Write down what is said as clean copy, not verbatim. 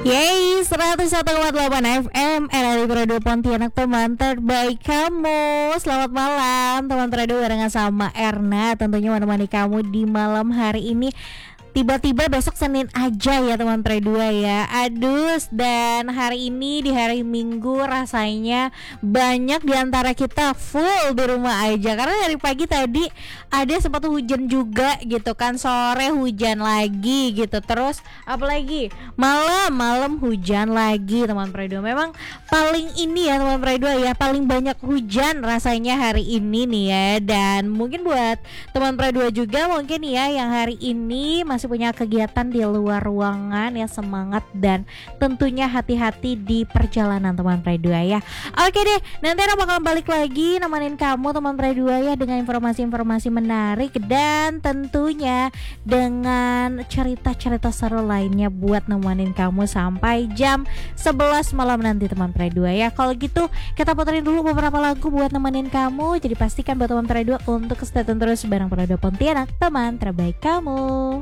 Yeay, 101,8 FM RRI Radio Pontianak, teman terbaik kamu. Selamat malam teman radio, barengan sama Erna, tentunya menemani kamu di malam hari ini. Tiba-tiba besok Senin aja ya teman Pre 2 ya. Aduh, dan hari ini di hari Minggu rasanya banyak diantara kita full di rumah aja. Karena dari pagi tadi ada sempat hujan juga gitu kan, sore hujan lagi gitu. Terus apalagi malam hujan lagi teman Pre 2. Memang paling ini ya teman Pre 2 ya, paling banyak hujan rasanya hari ini nih ya. Dan mungkin buat teman Pre 2 juga mungkin ya yang hari ini masih punya kegiatan di luar ruangan ya, semangat dan tentunya hati-hati di perjalanan teman Pre 2 ya. Oke deh, nanti aku bakal balik lagi nemenin kamu teman Pre 2 ya, dengan informasi-informasi menarik dan tentunya dengan cerita-cerita seru lainnya buat nemenin kamu sampai jam 11 malam nanti teman Pre 2 ya. Kalau gitu kita puterin dulu beberapa lagu buat nemenin kamu. Jadi pastikan buat teman Pre 2 untuk stay tune terus bareng Pre 2 Pontianak, teman terbaik kamu.